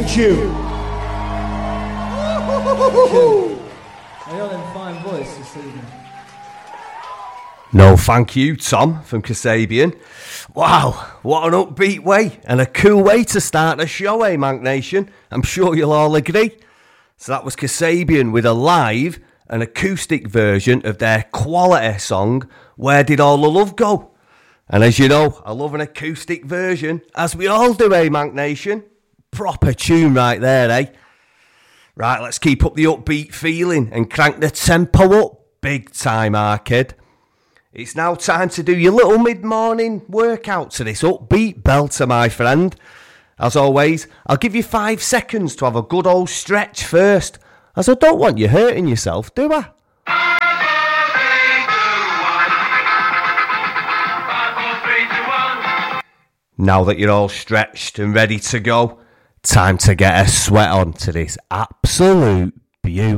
you. Are you all in fine voice this evening? No, thank you, Tom from Kasabian. Wow, what an upbeat way and a cool way to start the show, eh, Manc Nation? I'm sure you'll all agree. So that was Kasabian with a live and acoustic version of their quality song, Where Did All the Love Go? And as you know, I love an acoustic version, as we all do, eh, Manc Nation? Proper tune right there, eh? Right, let's keep up the upbeat feeling and crank the tempo up big time, Arcade. It's now time to do your little mid-morning workout to this upbeat belter, my friend. As always, I'll give you 5 seconds to have a good old stretch first, as I don't want you hurting yourself, do I? 5, 4, 3, 2, 1. Now that you're all stretched and ready to go, time to get a sweat on to this absolute beauty.